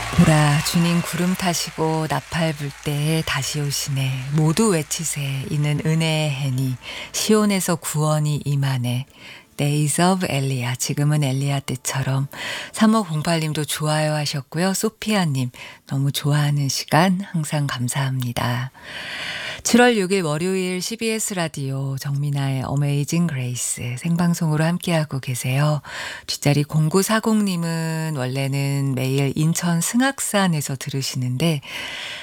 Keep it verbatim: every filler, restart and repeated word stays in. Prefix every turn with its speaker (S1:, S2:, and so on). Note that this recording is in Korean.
S1: 보라 주님 구름 타시고 나팔 불 때 다시 오시네. 모두 외치세. 이는 은혜의 해니 시온에서 구원이 임하네. Days of 엘리야. 지금은 엘리야 때처럼. 삼오공팔 님도 좋아요 하셨고요. 소피아님 너무 좋아하는 시간 항상 감사합니다. 칠월 육일 월요일 씨비에스 라디오 정민아의 어메이징 그레이스 생방송으로 함께하고 계세요. 뒷자리 공구사공 님은 원래는 매일 인천 승악산에서 들으시는데